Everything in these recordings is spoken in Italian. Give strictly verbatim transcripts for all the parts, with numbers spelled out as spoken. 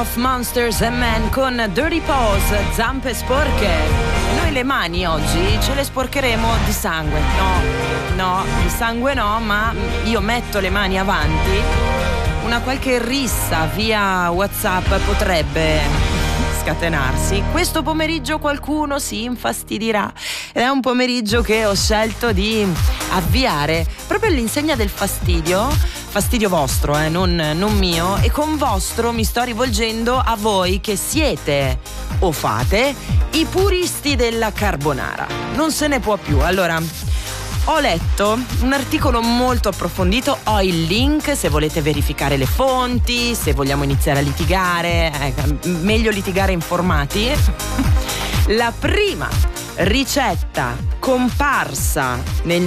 of Monsters and Men con Dirty Paws, zampe sporche. Noi le mani oggi ce le sporcheremo di sangue. No, no, di sangue no, ma io metto le mani avanti. Una qualche rissa via WhatsApp potrebbe scatenarsi. Questo pomeriggio qualcuno si infastidirà ed è un pomeriggio che ho scelto di avviare proprio all'insegna del fastidio, fastidio vostro, eh, non, non mio, e con vostro mi sto rivolgendo a voi che siete o fate i puristi della carbonara. Non se ne può più. Allora, ho letto un articolo molto approfondito, ho il link se volete verificare le fonti, se vogliamo iniziare a litigare, eh, meglio litigare informati. La prima ricetta comparsa nel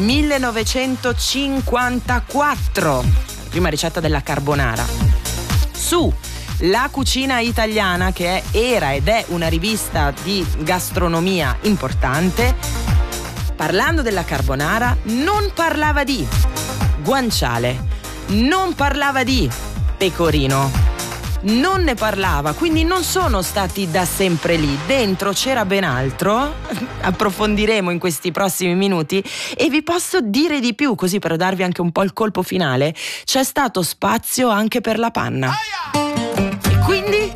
millenovecentocinquantaquattro, la prima ricetta della carbonara, su La Cucina Italiana, che è, era ed è una rivista di gastronomia importante, parlando della carbonara non parlava di guanciale, non parlava di pecorino, non ne parlava, quindi non sono stati da sempre lì, dentro c'era ben altro. Approfondiremo in questi prossimi minuti e vi posso dire di più, così per darvi anche un po' il colpo finale: c'è stato spazio anche per la panna. E quindi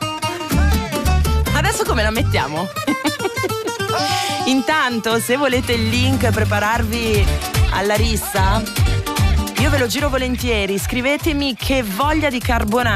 adesso come la mettiamo? Intanto, se volete il link, prepararvi alla rissa, io ve lo giro volentieri. Scrivetemi che voglia di carbonara